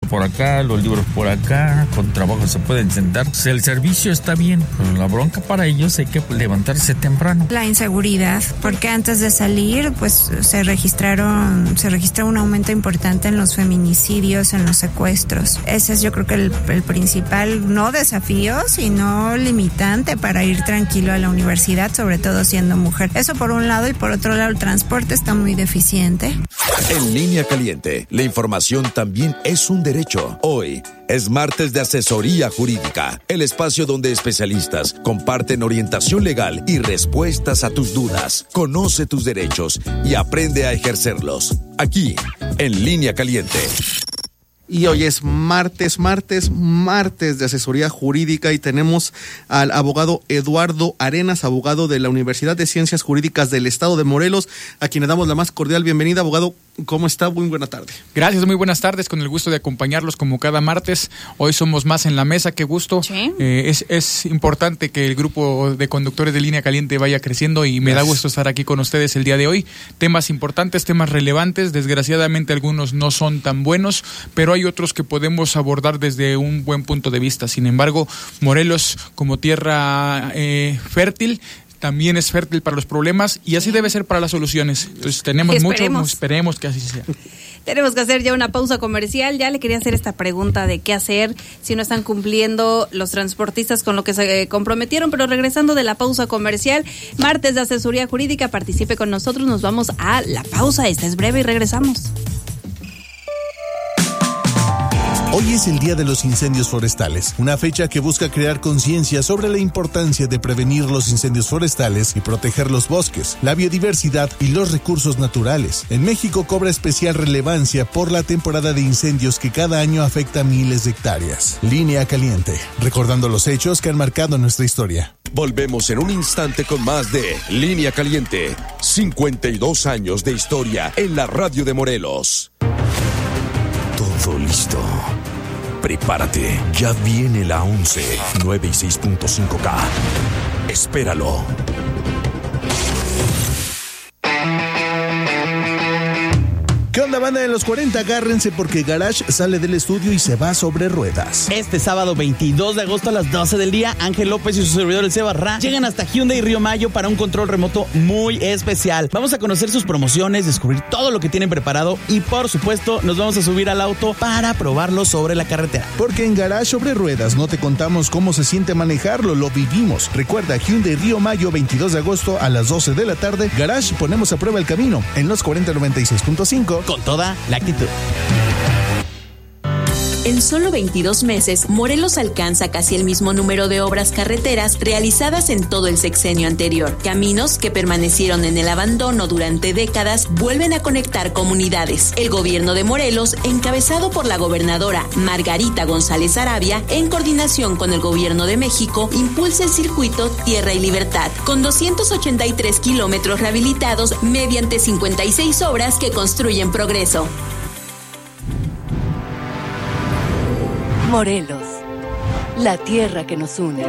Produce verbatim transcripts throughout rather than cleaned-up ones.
por acá, los libros por acá, con trabajo se pueden sentar. El servicio está bien, pero la bronca para ellos hay que levantarse temprano. La inseguridad, porque antes de salir, pues se registraron, se registró un aumento importante en los feminicidios, en los secuestros. Ese es yo creo que el, el principal, no desafío, sino limitante para ir tranquilo a la universidad, sobre todo siendo mujer. Eso por un lado, y por otro lado el transporte está muy deficiente. En Línea Caliente, la información también es un derecho. Hoy es martes de asesoría jurídica, el espacio donde especialistas comparten orientación legal y respuestas a tus dudas. Conoce tus derechos y aprende a ejercerlos. Aquí, en Línea Caliente. Y hoy es martes, martes, martes de asesoría jurídica y tenemos al abogado Eduardo Arenas, abogado de la Universidad de Ciencias Jurídicas del Estado de Morelos, a quien le damos la más cordial bienvenida. Abogado, ¿cómo está? Muy buena tarde. Gracias, muy buenas tardes, con el gusto de acompañarlos como cada martes. Hoy somos más en la mesa, qué gusto. Sí. Eh, es, es importante que el grupo de conductores de Línea Caliente vaya creciendo y me Gracias. da gusto estar aquí con ustedes el día de hoy. Temas importantes, temas relevantes, desgraciadamente algunos no son tan buenos, pero hay Hay otros que podemos abordar desde un buen punto de vista. Sin embargo, Morelos, como tierra eh, fértil, también es fértil para los problemas y así debe ser para las soluciones. Entonces tenemos esperemos. mucho, esperemos que así sea. Tenemos que hacer ya una pausa comercial. Ya le quería hacer esta pregunta de qué hacer si no están cumpliendo los transportistas con lo que se comprometieron, pero regresando de la pausa comercial, martes de asesoría jurídica, participe con nosotros, nos vamos a la pausa, esta es breve y regresamos. Hoy es el Día de los Incendios Forestales, una fecha que busca crear conciencia sobre la importancia de prevenir los incendios forestales y proteger los bosques, la biodiversidad y los recursos naturales. En México cobra especial relevancia por la temporada de incendios que cada año afecta a miles de hectáreas. Línea Caliente, recordando los hechos que han marcado nuestra historia. Volvemos en un instante con más de Línea Caliente. cincuenta y dos años de historia en la radio de Morelos. Todo listo. Prepárate, ya viene la once, nueve y seis punto cinco K. Espéralo. ¿Qué onda, banda de los cuarenta? Agárrense porque Garage sale del estudio y se va sobre ruedas. Este sábado veintidós de agosto a las doce del día, Ángel López y su servidor el Seba Ra llegan hasta Hyundai Río Mayo para un control remoto muy especial. Vamos a conocer sus promociones, descubrir todo lo que tienen preparado y por supuesto nos vamos a subir al auto para probarlo sobre la carretera. Porque en Garage sobre ruedas no te contamos cómo se siente manejarlo, lo vivimos. Recuerda, Hyundai Río Mayo, veintidós de agosto a las doce de la tarde. Garage, ponemos a prueba el camino en los cuarenta noventa y seis punto cinco. Con toda la actitud. En solo veintidós meses, Morelos alcanza casi el mismo número de obras carreteras realizadas en todo el sexenio anterior. Caminos que permanecieron en el abandono durante décadas vuelven a conectar comunidades. El gobierno de Morelos, encabezado por la gobernadora Margarita González Arabia, en coordinación con el gobierno de México, impulsa el circuito Tierra y Libertad, con doscientos ochenta y tres kilómetros rehabilitados mediante cincuenta y seis obras que construyen progreso. Morelos, la tierra que nos une.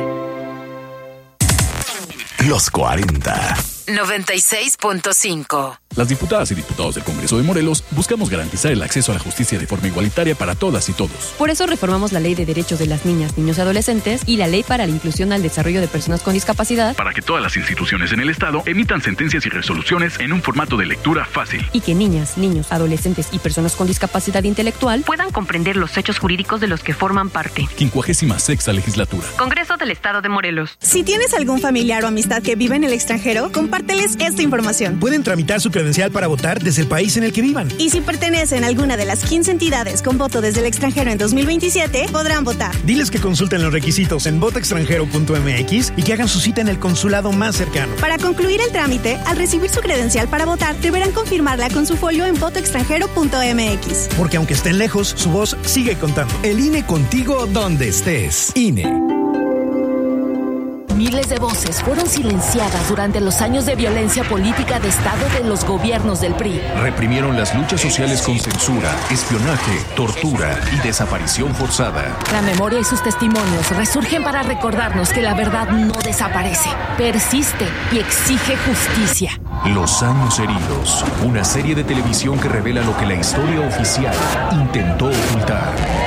Los cuarenta. noventa y seis punto cinco. Las diputadas y diputados del Congreso de Morelos buscamos garantizar el acceso a la justicia de forma igualitaria para todas y todos. Por eso reformamos la Ley de Derechos de las Niñas, Niños y Adolescentes y la Ley para la Inclusión al Desarrollo de Personas con Discapacidad, para que todas las instituciones en el Estado emitan sentencias y resoluciones en un formato de lectura fácil. Y que niñas, niños, adolescentes y personas con discapacidad intelectual puedan comprender los hechos jurídicos de los que forman parte. quincuagésima sexta Legislatura. Congreso del Estado de Morelos. Si tienes algún familiar o amistad que vive en el extranjero, compárteles esta información. Pueden tramitar su credencial para votar desde el país en el que vivan. Y si pertenecen a alguna de las quince entidades con voto desde el extranjero en dos mil veintisiete, podrán votar. Diles que consulten los requisitos en voto extranjero punto m x y que hagan su cita en el consulado más cercano. Para concluir el trámite, al recibir su credencial para votar, deberán confirmarla con su folio en voto extranjero punto m x. Porque aunque estén lejos, su voz sigue contando. El I N E contigo donde estés. I N E. Miles de voces fueron silenciadas durante los años de violencia política de Estado de los gobiernos del P R I. Reprimieron las luchas sociales con censura, espionaje, tortura y desaparición forzada. La memoria y sus testimonios resurgen para recordarnos que la verdad no desaparece, persiste y exige justicia. Los años heridos, una serie de televisión que revela lo que la historia oficial intentó ocultar.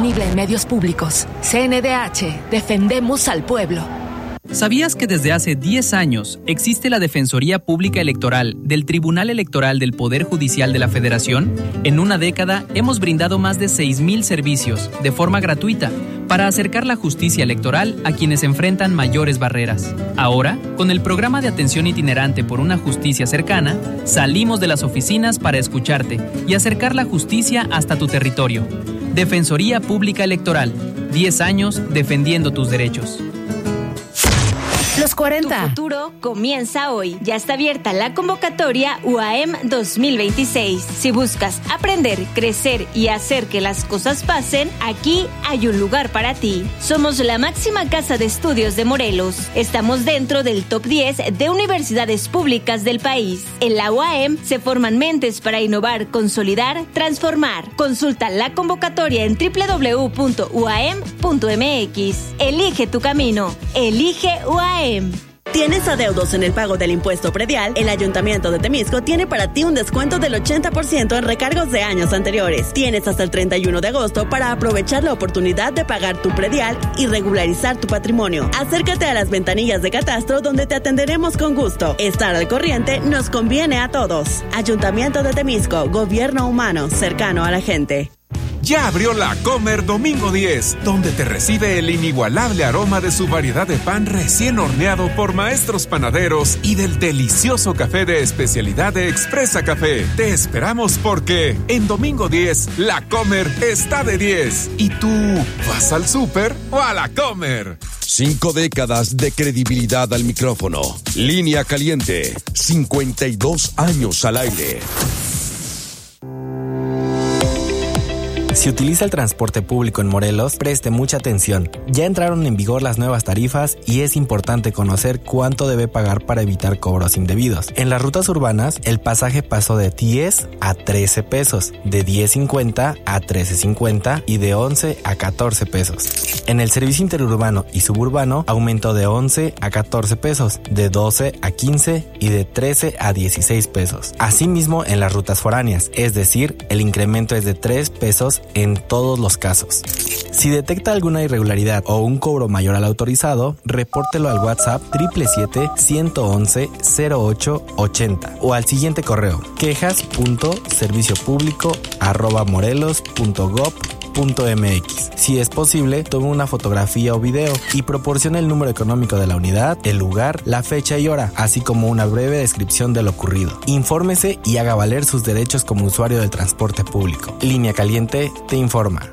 disponible en medios públicos. C N D H, defendemos al pueblo. ¿Sabías que desde hace diez años existe la Defensoría Pública Electoral del Tribunal Electoral del Poder Judicial de la Federación? En una década hemos brindado más de seis mil servicios de forma gratuita para acercar la justicia electoral a quienes enfrentan mayores barreras. Ahora, con el programa de atención itinerante por una justicia cercana, salimos de las oficinas para escucharte y acercar la justicia hasta tu territorio. Defensoría Pública Electoral, diez años defendiendo tus derechos. Los cuarenta. Tu futuro comienza hoy. Ya está abierta la convocatoria U A M dos mil veintiséis. Si buscas aprender, crecer y hacer que las cosas pasen, aquí hay un lugar para ti. Somos la máxima casa de estudios de Morelos. Estamos dentro del top diez de universidades públicas del país. En la U A M se forman mentes para innovar, consolidar, transformar. Consulta la convocatoria en doble u doble u doble u punto u a m punto m x. Elige tu camino. Elige U A M. ¿Tienes adeudos en el pago del impuesto predial? El Ayuntamiento de Temisco tiene para ti un descuento del ochenta por ciento en recargos de años anteriores. Tienes hasta el treinta y uno de agosto para aprovechar la oportunidad de pagar tu predial y regularizar tu patrimonio. Acércate a las ventanillas de catastro donde te atenderemos con gusto. Estar al corriente nos conviene a todos. Ayuntamiento de Temisco, gobierno humano, cercano a la gente. Ya abrió la Comer Domingo diez, donde te recibe el inigualable aroma de su variedad de pan recién horneado por maestros panaderos y del delicioso café de especialidad de Expresa Café. Te esperamos porque en Domingo diez, la Comer está de diez. ¿Y tú vas al súper o a la Comer? Cinco décadas de credibilidad al micrófono. Línea Caliente, cincuenta y dos años al aire. Si utiliza el transporte público en Morelos, preste mucha atención. Ya entraron en vigor las nuevas tarifas y es importante conocer cuánto debe pagar para evitar cobros indebidos. En las rutas urbanas, el pasaje pasó de diez a trece pesos, de diez cincuenta a trece cincuenta y de once a catorce pesos. En el servicio interurbano y suburbano, aumentó de once a catorce pesos, de doce a quince y de trece a dieciséis pesos. Asimismo, en las rutas foráneas, es decir, el incremento es de tres pesos en todos los casos. Si detecta alguna irregularidad o un cobro mayor al autorizado, repórtelo al WhatsApp siete siete siete, uno uno, cero ocho ocho cero o al siguiente correo quejas punto servicio público arroba morelos punto gob punto m x. Si es posible, tome una fotografía o video y proporcione el número económico de la unidad, el lugar, la fecha y hora, así como una breve descripción de lo ocurrido. Infórmese y haga valer sus derechos como usuario del transporte público. Línea Caliente te informa.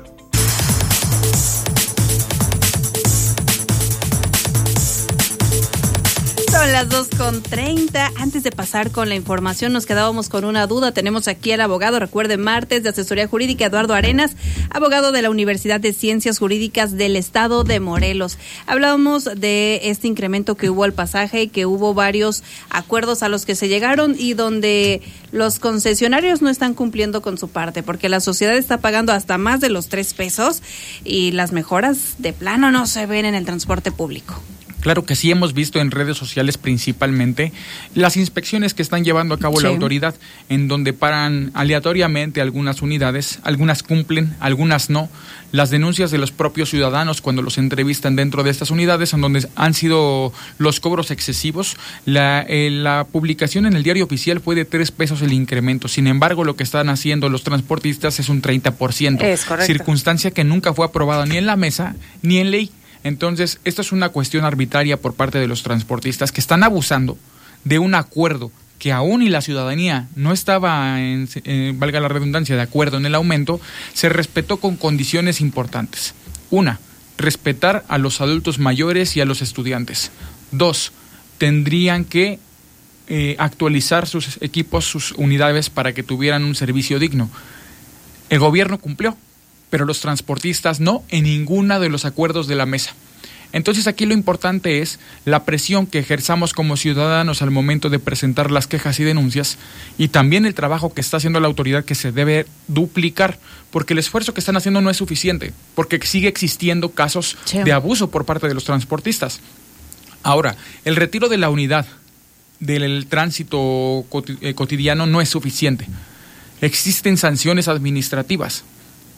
Son las dos con treinta. Antes de pasar con la información, nos quedábamos con una duda. Tenemos aquí al abogado, recuerden, martes de asesoría jurídica, Eduardo Arenas, abogado de la Universidad de Ciencias Jurídicas del Estado de Morelos. Hablábamos de este incremento que hubo al pasaje y que hubo varios acuerdos a los que se llegaron y donde los concesionarios no están cumpliendo con su parte, porque la sociedad está pagando hasta más de los tres pesos y las mejoras de plano no se ven en el transporte público. Claro que sí, hemos visto en redes sociales principalmente las inspecciones que están llevando a cabo sí. la autoridad, en donde paran aleatoriamente algunas unidades, algunas cumplen, algunas no. Las denuncias de los propios ciudadanos cuando los entrevistan dentro de estas unidades, en donde han sido los cobros excesivos. La, eh, la publicación en el diario oficial fue de tres pesos el incremento. Sin embargo, lo que están haciendo los transportistas es un treinta por ciento. Es correcto. Circunstancia que nunca fue aprobada ni en la mesa ni en ley. Entonces, esto es una cuestión arbitraria por parte de los transportistas que están abusando de un acuerdo que aún y la ciudadanía no estaba, en, eh, valga la redundancia, de acuerdo en el aumento. Se respetó con condiciones importantes. Una, respetar a los adultos mayores y a los estudiantes. Dos, tendrían que eh, actualizar sus equipos, sus unidades para que tuvieran un servicio digno. El gobierno cumplió, pero los transportistas no en ninguno de los acuerdos de la mesa. Entonces aquí lo importante es la presión que ejerzamos como ciudadanos al momento de presentar las quejas y denuncias, y también el trabajo que está haciendo la autoridad, que se debe duplicar, porque el esfuerzo que están haciendo no es suficiente, porque sigue existiendo casos sí. de abuso por parte de los transportistas. Ahora, el retiro de la unidad del tránsito cotidiano no es suficiente. Existen sanciones administrativas.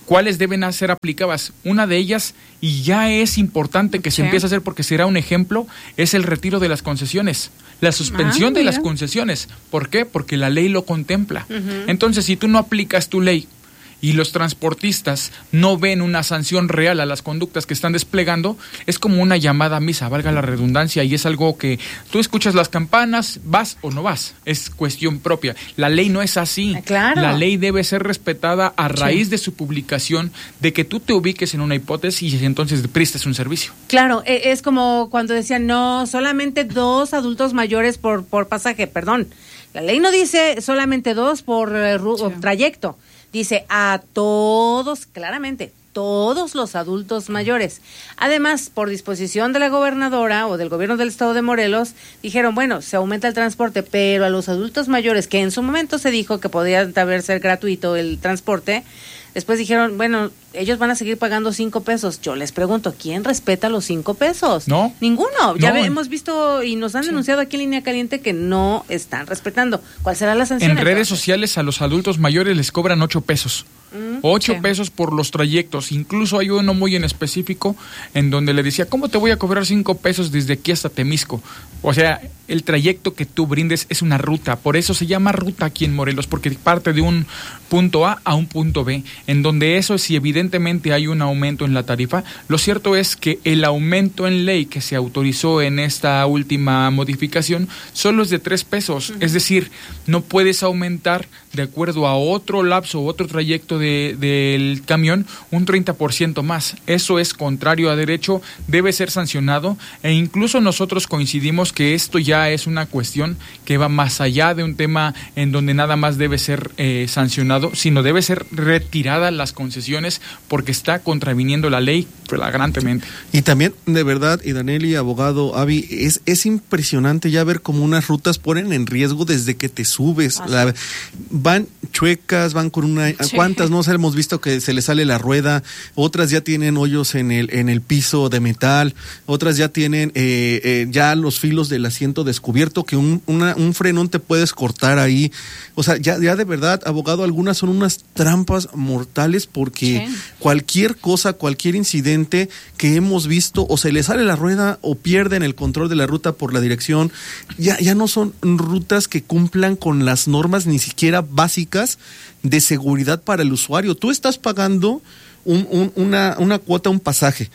¿Cuáles deben ser aplicadas? Una de ellas, y ya es importante que se Sí. empiece a hacer porque será un ejemplo, es el retiro de las concesiones. La suspensión Ah, de las mira. concesiones. ¿Por qué? Porque la ley lo contempla. Ujú. Entonces, si tú no aplicas tu ley y los transportistas no ven una sanción real a las conductas que están desplegando, es como una llamada a misa, valga la redundancia, y es algo que tú escuchas las campanas, vas o no vas, es cuestión propia. La ley no es así. Claro. La ley debe ser respetada a raíz Sí. de su publicación, de que tú te ubiques en una hipótesis y entonces prestes un servicio. Claro, e- es como cuando decían, no, solamente dos adultos mayores por, por pasaje, perdón. La ley no dice solamente dos por eh, ru- trayecto, dice a todos, claramente, todos los adultos mayores. Además, por disposición de la gobernadora o del gobierno del estado de Morelos, dijeron, bueno, se aumenta el transporte, pero a los adultos mayores, que en su momento se dijo que podía haber ser gratuito el transporte, después dijeron, bueno, ellos van a seguir pagando cinco pesos. Yo les pregunto, ¿quién respeta los cinco pesos? No. Ninguno. Ya No. ve- hemos visto y nos han denunciado aquí en Línea Caliente que no están respetando. ¿Cuál será la sanción? En redes entonces? sociales a los adultos mayores les cobran ocho pesos. Mm, Ocho sí. pesos por los trayectos. Incluso hay uno muy en específico en donde le decía, ¿cómo te voy a cobrar cinco pesos desde aquí hasta Temisco? O sea, el trayecto que tú brindes es una ruta. Por eso se llama ruta aquí en Morelos, porque parte de un punto A a un punto B, en donde eso, si evidentemente hay un aumento en la tarifa, lo cierto es que el aumento en ley que se autorizó en esta última modificación solo es de tres pesos. Es decir, no puedes aumentar de acuerdo a otro lapso, otro trayecto de, del camión, un treinta por ciento más. Eso es contrario a derecho, debe ser sancionado, e incluso nosotros coincidimos que esto ya es una cuestión que va más allá de un tema en donde nada más debe ser eh, sancionado, sino debe ser retirada las concesiones porque está contraviniendo la ley flagrantemente. Y también, de verdad, y Danelli, abogado, Avi, es, es impresionante ya ver cómo unas rutas ponen en riesgo desde que te subes. La- van chuecas, van con una... Sí. ¿Cuántas no? O sea, hemos visto que se le sale la rueda, otras ya tienen hoyos en el, en el piso de metal, otras ya tienen eh, eh, ya los filos del asiento descubierto, que un, una, un frenón te puedes cortar ahí. O sea, ya, ya de verdad, abogado, algunas son unas trampas mortales porque Sí. cualquier cosa, cualquier incidente que hemos visto, o se le sale la rueda o pierden el control de la ruta por la dirección, ya, ya no son rutas que cumplan con las normas ni siquiera básicas de seguridad para el usuario. Tú estás pagando un, un- una, una cuota, un pasaje.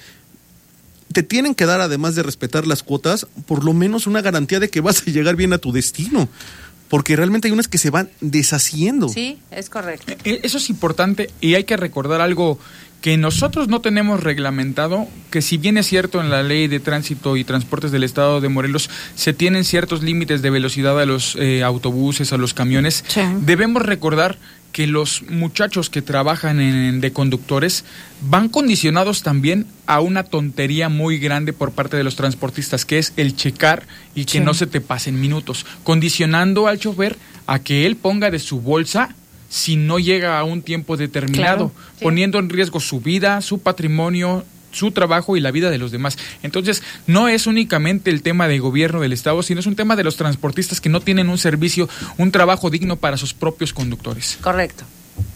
Te tienen que dar, además de respetar las cuotas, por lo menos una garantía de que vas a llegar bien a tu destino. Porque realmente hay unas que se van deshaciendo. Sí, es correcto. Eh, Eso es importante y hay que recordar algo que nosotros no tenemos reglamentado, que si bien es cierto en la ley de tránsito y transportes del estado de Morelos se tienen ciertos límites de velocidad a los eh, autobuses, a los camiones, Sí. debemos recordar que los muchachos que trabajan en, de conductores van condicionados también a una tontería muy grande por parte de los transportistas, que es el checar y que Sí. no se te pasen minutos, condicionando al chofer a que él ponga de su bolsa si no llega a un tiempo determinado, Claro, sí. poniendo en riesgo su vida, su patrimonio, su trabajo y la vida de los demás. Entonces, no es únicamente el tema del gobierno del estado, sino es un tema de los transportistas que no tienen un servicio, un trabajo digno para sus propios conductores. Correcto.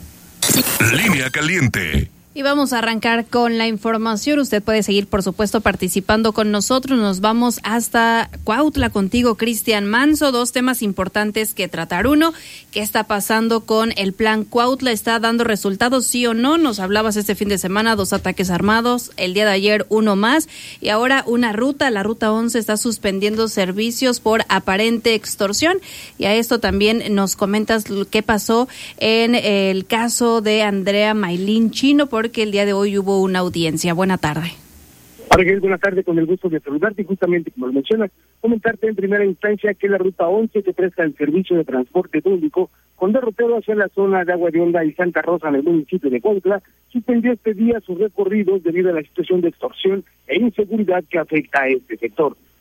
Línea Caliente. Y vamos a arrancar con la información. Usted puede seguir, por supuesto, participando con nosotros. Nos vamos hasta Cuautla contigo, Cristian Manso. Dos temas importantes que tratar. Uno, ¿qué está pasando con el plan Cuautla? ¿Está dando resultados, sí o no? Nos hablabas este fin de semana, dos ataques armados. El día de ayer, uno más. Y ahora una ruta, la ruta once, está suspendiendo servicios por aparente extorsión. Y a esto también nos comentas lo que pasó en el caso de Andrea Maylin Chino, porque el día de hoy hubo una audiencia. Buena tarde. Argel, buenas tardes, con el gusto de saludarte y justamente como lo mencionas, comentarte en primera instancia que la ruta once que presta el servicio de transporte público con derrotero hacia la zona de Agua de Onda y Santa Rosa en el municipio de Cuautla suspendió este día sus recorridos debido a la situación de extorsión e inseguridad que afecta a este sector.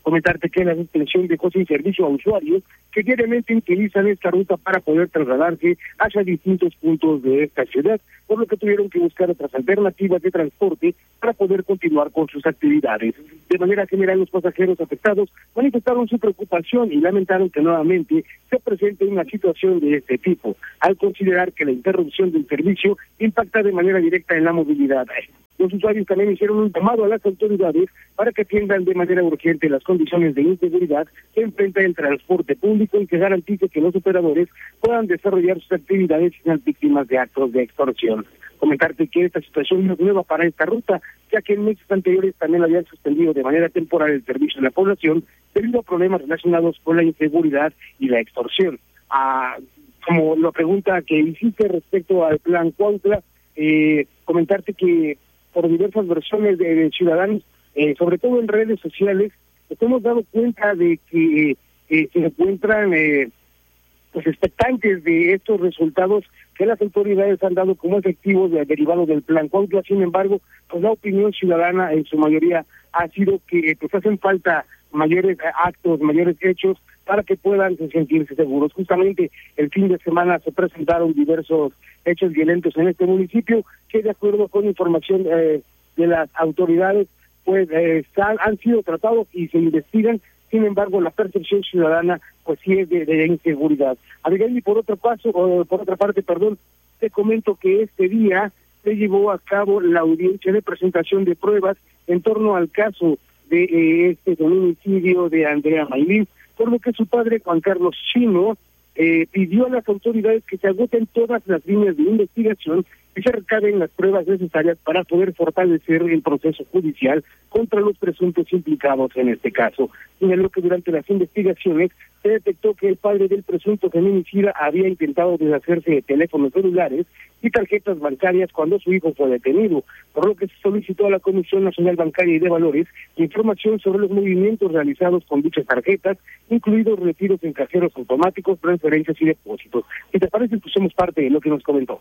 Comentarte que la suspensión dejó sin servicio a usuarios que diariamente utilizan esta ruta para poder trasladarse hacia distintos puntos de esta ciudad, por lo que tuvieron que buscar otras alternativas de transporte para poder continuar con sus actividades. De manera general, los pasajeros afectados manifestaron su preocupación y lamentaron que nuevamente se presente una situación de este tipo, al considerar que la interrupción del servicio impacta de manera directa en la movilidad. Los usuarios también hicieron un llamado a las autoridades para que atiendan de manera urgente las condiciones de inseguridad que enfrenta el transporte público y que garantice que los operadores puedan desarrollar sus actividades sin ser víctimas de actos de extorsión. Comentarte que esta situación no es nueva para esta ruta, ya que en meses anteriores también habían suspendido de manera temporal el servicio de la población debido a problemas relacionados con la inseguridad y la extorsión. Ah, como la pregunta que hiciste respecto al plan Cuautla, eh, comentarte que por diversas versiones de, de ciudadanos, eh, sobre todo en redes sociales, nos hemos dado cuenta de que eh, se encuentran eh, pues expectantes de estos resultados que las autoridades han dado como efectivos de, derivados del plan Cuautla. Sin embargo, pues la opinión ciudadana en su mayoría ha sido que pues hacen falta mayores actos, mayores hechos para que puedan sentirse seguros. Justamente el fin de semana se presentaron diversos hechos violentos en este municipio que, de acuerdo con información eh, de las autoridades, pues eh, han, han sido tratados y se investigan. Sin embargo, la percepción ciudadana pues sí es de, de inseguridad. Abigail, y por otro paso, o por otra parte, perdón, te comento que este día se llevó a cabo la audiencia de presentación de pruebas en torno al caso de eh, este feminicidio de Andrea Maylin, por lo que su padre, Juan Carlos Chino, eh, pidió a las autoridades que se agoten todas las líneas de investigación y se recaben las pruebas necesarias para poder fortalecer el proceso judicial contra los presuntos implicados en este caso. Señaló que durante las investigaciones se detectó que el padre del presunto feminicida había intentado deshacerse de teléfonos celulares y tarjetas bancarias cuando su hijo fue detenido, por lo que se solicitó a la Comisión Nacional Bancaria y de Valores información sobre los movimientos realizados con dichas tarjetas, incluidos retiros en cajeros automáticos, transferencias y depósitos. Si te parece, escuchemos parte de lo que nos comentó.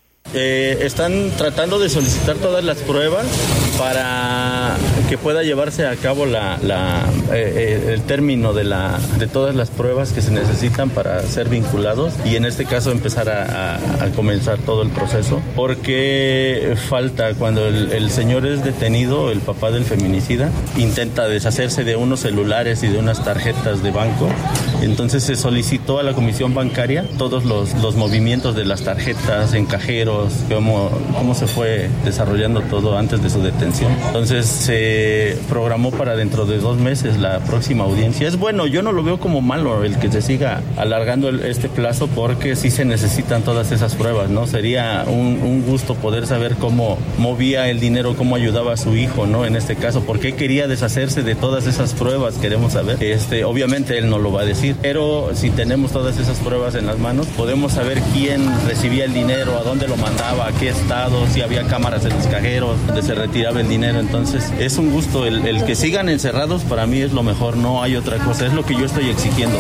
Eh, están tratando de solicitar todas las pruebas para que pueda llevarse a cabo la, la, eh, el término de, la, de todas las pruebas que se necesitan para ser vinculados y en este caso empezar a, a, a comenzar todo el proceso, porque falta cuando el, el señor es detenido, el papá del feminicida, intenta deshacerse de unos celulares y de unas tarjetas de banco. Entonces se solicitó a la Comisión Bancaria todos los, los movimientos de las tarjetas en cajeros, Cómo, cómo se fue desarrollando todo antes de su detención. Entonces se programó para dentro de dos meses la próxima audiencia. Es bueno, yo no lo veo como malo el que se siga alargando el, este plazo, porque sí se necesitan todas esas pruebas, ¿no? Sería un, un gusto poder saber cómo movía el dinero, cómo ayudaba a su hijo, ¿no? En este caso, ¿por qué quería deshacerse de todas esas pruebas? Queremos saber. Este, obviamente él no lo va a decir, pero si tenemos todas esas pruebas en las manos, podemos saber quién recibía el dinero, a dónde lo mandaba, a qué estado, si había cámaras en los cajeros donde se retiraba el dinero. Entonces es un gusto, el, el que sigan encerrados para mí es lo mejor, no hay otra cosa, es lo que yo estoy exigiendo.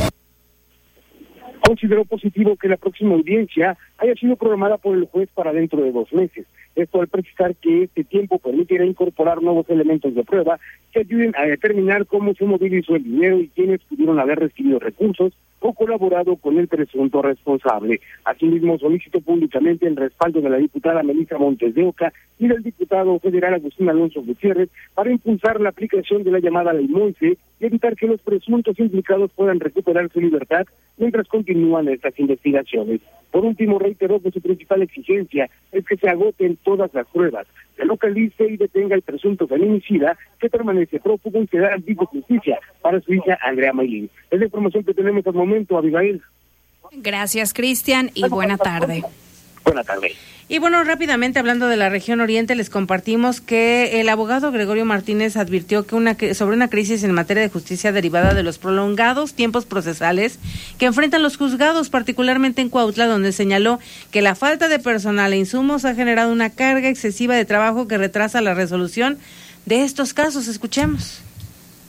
Consideró positivo que la próxima audiencia haya sido programada por el juez para dentro de dos meses. Esto al precisar que este tiempo permitirá incorporar nuevos elementos de prueba que ayuden a determinar cómo se movilizó el dinero y quiénes pudieron haber recibido recursos o colaborado con el presunto responsable. Asimismo, solicitó públicamente el respaldo de la diputada Melissa Montes de Oca y del diputado federal Agustín Alonso Gutiérrez para impulsar la aplicación de la llamada Ley Monse y evitar que los presuntos implicados puedan recuperar su libertad mientras continúan estas investigaciones. Por último, reiteró que su principal exigencia es que se agoten todas las pruebas, se localice y detenga al presunto feminicida que permanece prófugo y se da digo justicia para su hija Andrea Maylin. Es la información que tenemos al momento, Abigail. Gracias, Cristian, y buena tarde. Buena tarde. Y bueno, rápidamente hablando de la región oriente, les compartimos que el abogado Gregorio Martínez advirtió que una sobre una crisis en materia de justicia derivada de los prolongados tiempos procesales que enfrentan los juzgados, particularmente en Cuautla, donde señaló que la falta de personal e insumos ha generado una carga excesiva de trabajo que retrasa la resolución de estos casos. Escuchemos.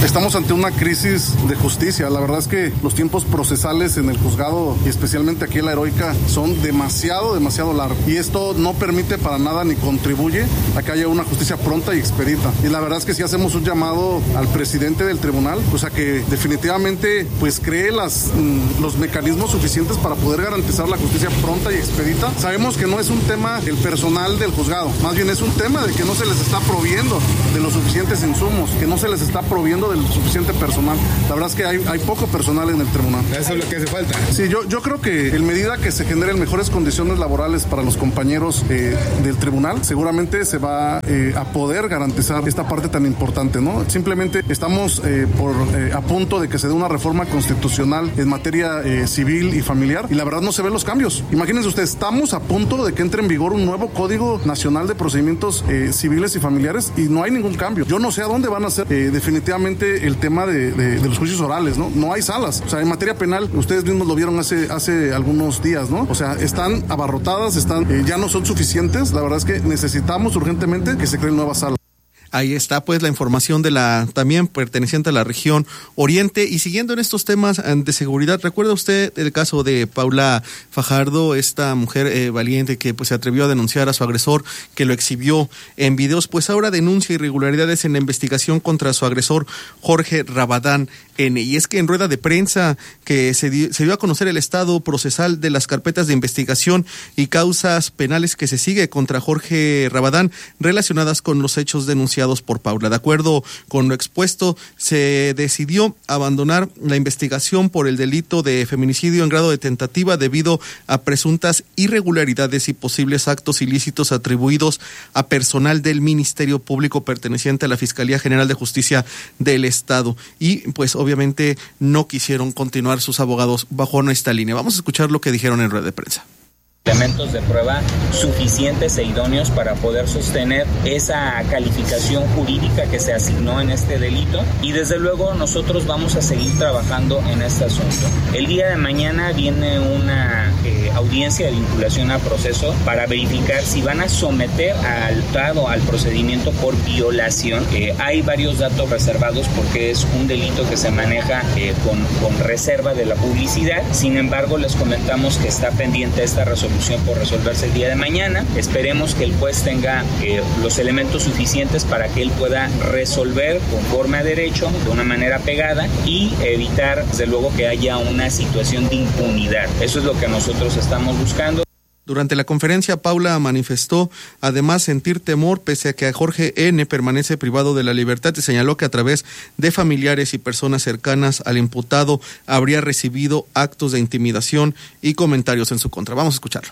Estamos ante una crisis de justicia. La verdad es que los tiempos procesales en el juzgado, y especialmente aquí en la Heroica, son demasiado, demasiado largos. Y esto no permite para nada ni contribuye a que haya una justicia pronta y expedita. Y la verdad es que sí hacemos un llamado al presidente del tribunal, pues a que definitivamente pues cree las, mm, los mecanismos suficientes para poder garantizar la justicia pronta y expedita. Sabemos que no es un tema el personal del juzgado, más bien es un tema de que no se les está proviendo de los suficientes insumos, que no se les está proviendo del suficiente personal. La verdad es que hay, hay poco personal en el tribunal. Eso es lo que hace falta. Sí, yo, yo creo que en medida que se generen mejores condiciones laborales para los compañeros eh, del tribunal, seguramente se va eh, a poder garantizar esta parte tan importante, ¿no? Simplemente estamos eh, por eh, a punto de que se dé una reforma constitucional en materia eh, civil y familiar, y la verdad no se ven los cambios. Imagínense ustedes, estamos a punto de que entre en vigor un nuevo Código Nacional de Procedimientos eh, Civiles y Familiares, y no hay ningún cambio. Yo no sé a dónde van a ser eh, definitivamente el tema de, de, de los juicios orales, ¿no? No hay salas. O sea, en materia penal, ustedes mismos lo vieron hace, hace algunos días, ¿no? O sea, están abarrotadas, están, eh, ya no son suficientes. La verdad es que necesitamos urgentemente que se creen nuevas salas. Ahí está pues la información de la también perteneciente a la región Oriente. Y siguiendo en estos temas de seguridad, ¿recuerda usted el caso de Paula Fajardo, esta mujer eh, valiente que pues se atrevió a denunciar a su agresor, que lo exhibió en videos? Pues ahora denuncia irregularidades en la investigación contra su agresor Jorge Rabadán N. Y es que en rueda de prensa que se dio, se dio a conocer el estado procesal de las carpetas de investigación y causas penales que se sigue contra Jorge Rabadán relacionadas con los hechos denunciados por Paula. De acuerdo con lo expuesto, se decidió abandonar la investigación por el delito de feminicidio en grado de tentativa debido a presuntas irregularidades y posibles actos ilícitos atribuidos a personal del Ministerio Público perteneciente a la Fiscalía General de Justicia del Estado. Y pues obviamente no quisieron continuar sus abogados bajo esta línea. Vamos a escuchar lo que dijeron en rueda de prensa. Elementos de prueba suficientes e idóneos para poder sostener esa calificación jurídica que se asignó en este delito, y desde luego nosotros vamos a seguir trabajando en este asunto. El día de mañana viene una eh, audiencia de vinculación a proceso para verificar si van a someter al dado al procedimiento por violación. Eh, hay varios datos reservados porque es un delito que se maneja eh, con, con reserva de la publicidad. Sin embargo, les comentamos que está pendiente esta resolución por resolverse el día de mañana. Esperemos que el juez tenga eh, los elementos suficientes para que él pueda resolver conforme a derecho, de una manera pegada, y evitar, desde luego, que haya una situación de impunidad. Eso es lo que nosotros estamos buscando. Durante la conferencia, Paula manifestó además sentir temor pese a que Jorge N. permanece privado de la libertad, y señaló que a través de familiares y personas cercanas al imputado habría recibido actos de intimidación y comentarios en su contra. Vamos a escucharlo.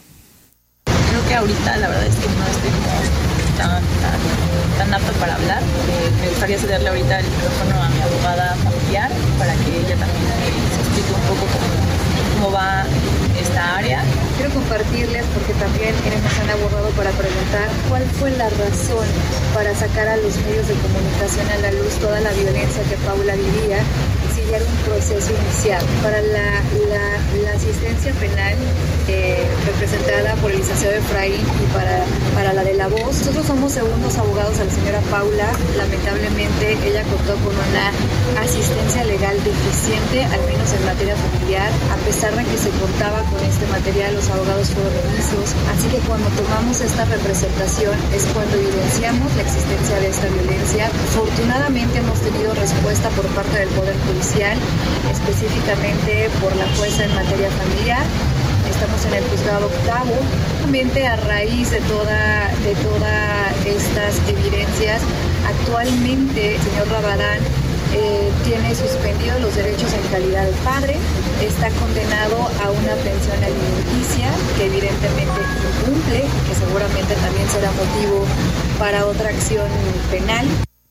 Creo que ahorita la verdad es que no estoy como tan, tan, tan apto para hablar. Eh, me gustaría cederle ahorita el micrófono a mi abogada familiar para que ella también eh, se explique un poco cómo, cómo va esta área. Quiero compartirles, porque también nos han abordado para preguntar cuál fue la razón para sacar a los medios de comunicación a la luz toda la violencia que Paula vivía, si ya era un proceso inicial. Para la, la, la asistencia penal eh, representada por el licenciado Efraín y para, para la de la voz, nosotros somos segundos abogados a la señora Paula. Lamentablemente ella contó con una asistencia legal deficiente, al menos en materia familiar, a pesar de que se contaba con este material. Los abogados fueron omisos, así que cuando tomamos esta representación es cuando evidenciamos la existencia de esta violencia. Afortunadamente hemos tenido respuesta por parte del Poder Judicial, específicamente por la jueza en materia familiar. Estamos en el juzgado octavo, justamente a raíz de toda de todas estas evidencias. Actualmente el señor Rabadán Eh, tiene suspendidos los derechos en calidad de padre, está condenado a una pensión alimenticia que evidentemente incumple, que seguramente también será motivo para otra acción penal.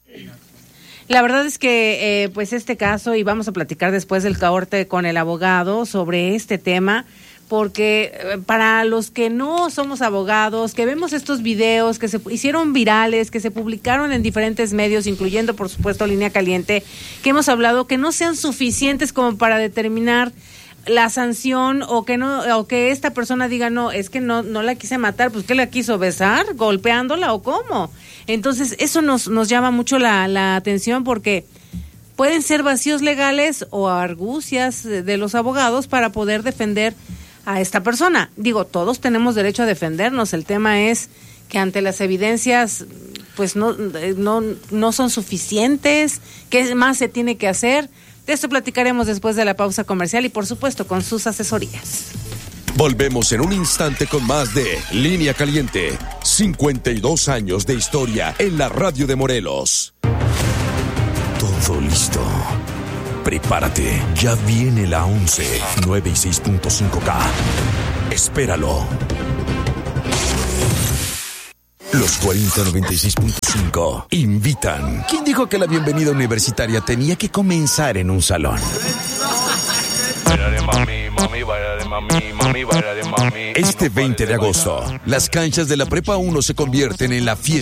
La verdad es que eh, pues este caso, y vamos a platicar después del corte con el abogado sobre este tema, porque para los que no somos abogados, que vemos estos videos que se hicieron virales, que se publicaron en diferentes medios, incluyendo por supuesto Línea Caliente, que hemos hablado, que no sean suficientes como para determinar la sanción, o que no, o que esta persona diga, no, es que no, no la quise matar, pues ¿qué la quiso besar? ¿Golpeándola o cómo? Entonces eso nos, nos llama mucho la, la atención, porque pueden ser vacíos legales o argucias de los abogados para poder defender a esta persona. Digo, todos tenemos derecho a defendernos, el tema es que ante las evidencias pues no, no, no son suficientes, ¿qué más se tiene que hacer? De esto platicaremos después de la pausa comercial y por supuesto con sus asesorías. Volvemos en un instante con más de Línea Caliente, cincuenta y dos años de historia en la radio de Morelos. Todo listo. Prepárate, ya viene la once, noventa y seis punto cinco K. Espéralo. Los cuarenta noventa y seis punto cinco invitan. ¿Quién dijo que la bienvenida universitaria tenía que comenzar en un salón? Este veinte de agosto, las canchas de la Prepa uno se convierten en la fiesta